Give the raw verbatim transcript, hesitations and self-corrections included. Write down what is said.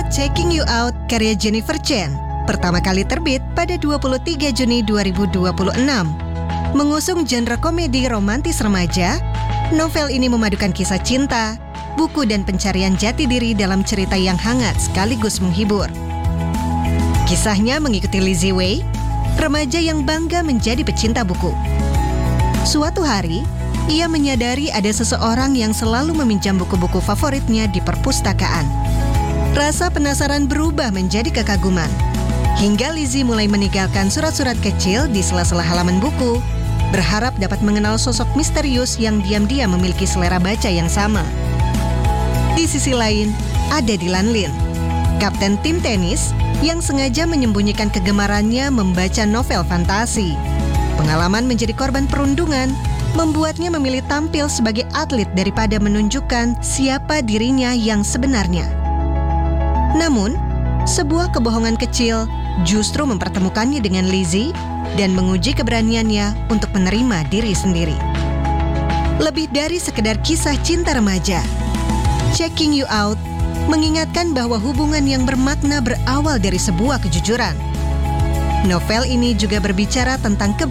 Checking You Out karya Jennifer Chen, pertama kali terbit pada dua puluh tiga Juni dua ribu dua puluh enam. Mengusung genre komedi romantis remaja, novel ini memadukan kisah cinta, buku dan pencarian jati diri dalam cerita yang hangat sekaligus menghibur. Kisahnya mengikuti Lizzie Wei, remaja yang bangga menjadi pecinta buku. Suatu hari, ia menyadari ada seseorang yang selalu meminjam buku-buku favoritnya di perpustakaan. Rasa penasaran berubah menjadi kekaguman, hingga Lizzie mulai meninggalkan surat-surat kecil di sela-sela halaman buku, berharap dapat mengenal sosok misterius yang diam-diam memiliki selera baca yang sama. Di sisi lain, ada Dylan Lin, kapten tim tenis yang sengaja menyembunyikan kegemarannya membaca novel fantasi. Pengalaman menjadi korban perundungan membuatnya memilih tampil sebagai atlet daripada menunjukkan siapa dirinya yang sebenarnya. Namun, sebuah kebohongan kecil justru mempertemukannya dengan Lizzie dan menguji keberaniannya untuk menerima diri sendiri. Lebih dari sekedar kisah cinta remaja, Checking You Out mengingatkan bahwa hubungan yang bermakna berawal dari sebuah kejujuran. Novel ini juga berbicara tentang keberanian